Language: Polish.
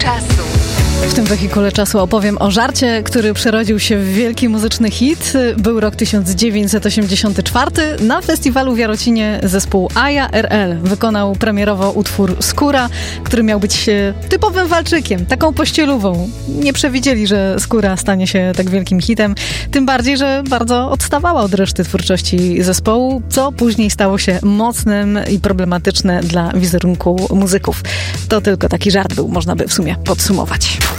czasu. W tym wehikule czasu opowiem o żarcie, który przerodził się w wielki muzyczny hit. Był rok 1984. Na festiwalu w Jarocinie zespół ARL wykonał premierowo utwór Skóra, który miał być typowym walczykiem, taką pościelówą. Nie przewidzieli, że Skóra stanie się tak wielkim hitem. Tym bardziej, że bardzo odstawała od reszty twórczości zespołu, co później stało się mocnym i problematyczne dla wizerunku muzyków. To tylko taki żart był, można by w sumie podsumować.